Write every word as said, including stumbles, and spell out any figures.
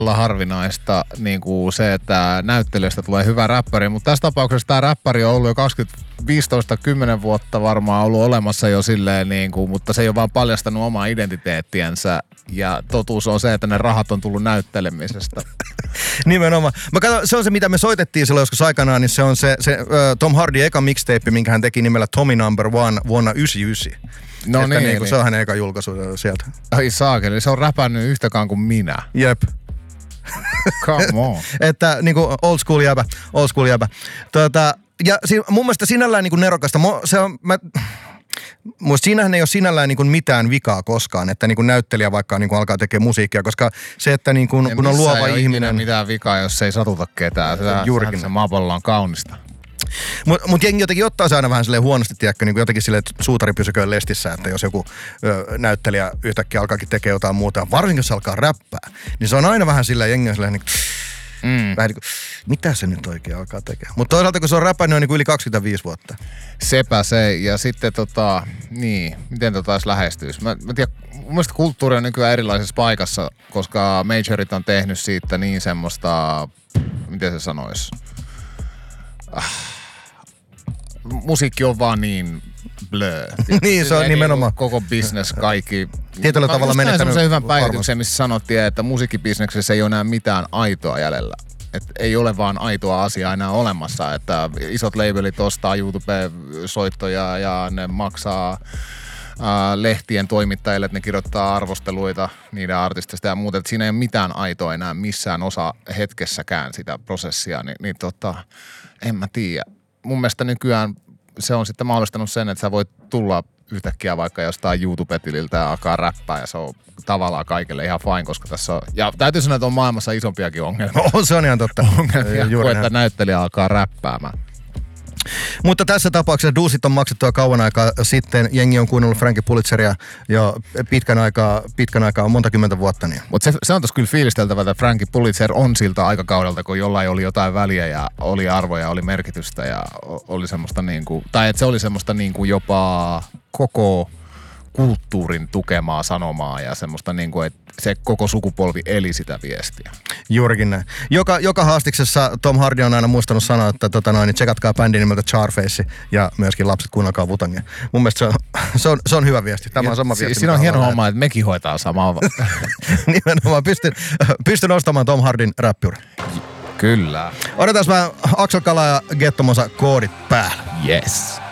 harvinaista niin kuin se, että näyttelijästä tulee hyvä räppäri, mutta tässä tapauksessa tämä räppäri on ollut jo kaksikymmentä, viisitoista kymmenen vuotta varmaan ollut olemassa jo silleen, niin kuin, mutta se ei ole vaan paljastanut omaa identiteettiänsä ja totuus on se, että ne rahat on tullut näyttelemisestä. Nimenomaan. Mä katson, se on se, mitä me soitettiin silloin joskus aikanaan, niin se on se, se uh, Tom Hardy eka mixtape, minkä hän teki nimellä Tommy Number One vuonna yhdeksänkymmentäyhdeksän. No että niin, niin, niin. Se on hänen eka julkaisu sieltä. Ai saakeli, se on räpännyt yhtäkään kuin minä. Jep. Come on. Että niinku old school jäbä, old school jäbä. Tuota, ja si, mun mielestä sinällään niinku nerokasta, Mo, se on, mä, muista siinähän ei ole sinällään niinku mitään vikaa koskaan, että niinku näyttelijä vaikka niinku alkaa tekemään musiikkia, koska se, että niinku, kun on luova ei ihminen. Ei mitään vikaa, jos se ei satuta ketään. Juurikin. Se maapallo on kaunista. Mutta mut jengi jotenkin ottaa se aina vähän silleen huonosti, tiedätkö, niin jotenkin silleen, että suutari pysyköön lestissä, että jos joku ö, näyttelijä yhtäkkiä alkaakin tekemään jotain muuta, varsinkin jos se alkaa räppää, niin se on aina vähän silleen, jengi on silleen, niin, mm. vähän niin kuin, mitä se nyt oikein alkaa tekemään. Mutta toisaalta, kun se on räpännyt niin kuin yli kaksikymmentäviisi vuotta. Sepä se, ja sitten tota, niin, miten tota edes lähestyisi? Mä, mä tiedän, mun mielestä kulttuuri on nykyään erilaisessa paikassa, koska majorit on tehnyt siitä niin semmoista, miten se sanoisi? Ah. Musiikki on vaan niin blö. Niin, se on nimenomaan. Koko business, kaikki. Tietyllä Mä tavalla menettänyt semmoisen hyvän varmasti. päivityksen, missä sanottiin, että musiikkibisneksessä ei ole enää mitään aitoa jäljellä. Et ei ole vaan aitoa asiaa enää olemassa, että isot labelit ostaa YouTube-soittoja ja ne maksaa äh, lehtien toimittajille, että ne kirjoittaa arvosteluita niiden artistista ja muuta. Et siinä ei ole mitään aitoa enää missään osa hetkessäkään sitä prosessia, niin, niin tota, en mä tiedä. Mun mielestä nykyään se on sitten mahdollistanut sen, että sä voit tulla yhtäkkiä vaikka jostain YouTube-tililtä ja alkaa räppää ja se on tavallaan kaikille ihan fine, koska tässä on, ja täytyy sanoa, että on maailmassa isompiakin ongelmia. On, se on ihan totta. Ongelmia kuin, että näyttelijä alkaa räppäämään. Mutta tässä tapauksessa duusit on maksettu jo kauan aikaa sitten. Jengi on kuunnellut Frankie Pulitzeria jo pitkän aikaa, pitkän aikaa on monta kymmentä vuotta. Niin. Mutta se, se on tossa kyllä fiilisteltävä, että Frankie Pulitzer on siltä aikakaudelta, kun jollain oli jotain väliä ja oli arvoja, oli merkitystä ja oli semmoista niinku, tai että se oli semmoista niinku jopa koko kulttuurin tukemaa sanomaa ja semmoista niinku, että se koko sukupolvi eli sitä viestiä. Juurikin näin. Joka, joka haastiksessa Tom Hardy on aina muistanut sanoa, että tota noin, tsekatkaa bändi nimeltä Charface ja myöskin lapset kuunnelkaa Wu-Tangia. Mun mielestä se on, se on, se on hyvä viesti. Tämä on sama viesti. Siinä on hieno homma, että mekin hoitaa samaa. Nimenomaan. Pystyn, pystyn ostamaan Tom Hardyn räppiuran. Kyllä. Odotetaan vähän Axel Kala ja Gettomonsa koodit päällä. Yes.